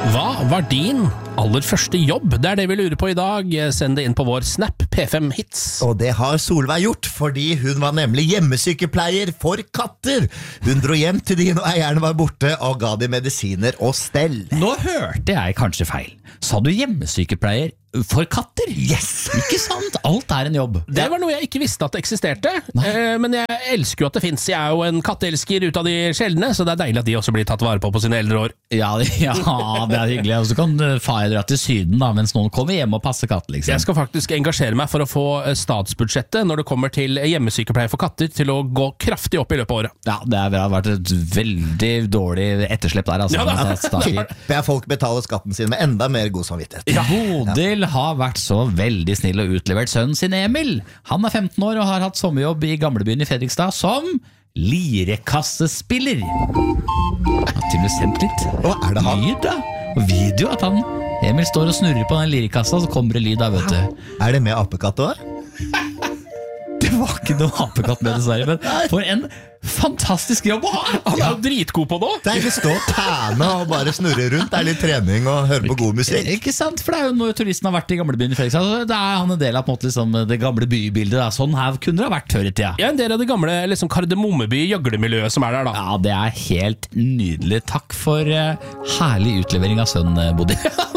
Hva var din aller første jobb? Det det vi lurer på i dag. Send det inn på vår Snap P5 Hits. Og det har Solveig gjort, fordi hun var nemlig hjemmesykepleier for katter. Hun dro hjem til de når eierne var borte og ga de medisiner og stell. Nå hørte jeg kanskje feil. Sa du hjemmesykepleier for katter? Yes! Ikke sant? Alt en jobb. Det var noe jeg ikke visste at det eksisterte, men jeg elsker jo at det finnes. Jeg jo en katteelsker ut av de sjeldne, så det deilig at de også blir tatt vare på sine eldre år. Ja, det hyggelig. Og så kan far dra til Syden da, mens noen kommer hjem og passer katt, liksom. Jeg skal faktisk engasjere meg for å få statsbudsjettet når det kommer til hjemmesykepleier for katter til å gå kraftig opp i løpet av året. Ja, det har vært et veldig dårlig etterslep der, altså. Ja, det folk betaler skatten sin med enda mer god samvittighet. Ja. Bodil har vært så veldig snill og utlevert sønnen sin Emil. Han 15 år og har hatt sommerjobb i gamlebyen i Fredrikstad som lirekassespiller. Har til og med sendt litt det han? lyd da, og video at Emil står og snurrer på den lirekassa, så kommer det lyd da, vet du. Det med apekatt også? Det var ikke noe apekatt med dessverre, men for en fantastisk jobb å ha. Han jo dritgod på det. Det ikke stå og tæne og bare snurre rundt. Det litt trening og høre på god musikk. Ikke sant, for det jo når turisten har vært i gamlebyen i Fredrikstad, så det han en del av på en måte, liksom, det gamle bybildet da. Sånn her kunne det ha vært før i tida. Ja, en del av det gamle liksom, Kardemommeby gjøglemiljøet som der da. Ja, det helt nydelig. Takk for herlig utlevering av sønn, Bodil.